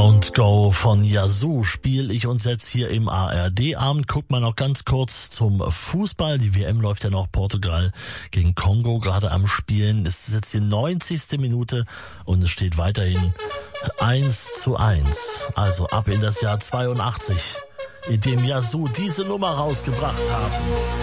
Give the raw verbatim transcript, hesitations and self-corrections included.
und Go von Yazoo spiele ich uns jetzt hier im A R D-Abend. Guckt mal noch ganz kurz zum Fußball. Die W M läuft ja noch, Portugal gegen Kongo gerade am Spielen. Es ist jetzt die neunzigste Minute und es steht weiterhin eins zu eins. Also ab in das Jahr zweiundachtzig, in dem Yazoo diese Nummer rausgebracht haben.